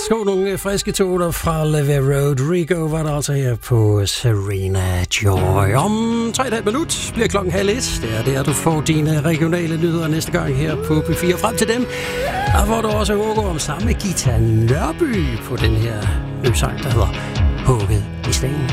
to nogle friske toner fra Olivia Rodrigo, var der altså her på Serena Joy. Om 3,5 minut bliver klokken 12:30. Det er der, du får dine regionale nyheder næste gang her på P4. Frem til dem, der får du også hugget om samme Gita Nørby på den her nye sang, der hedder Hugget i stenen.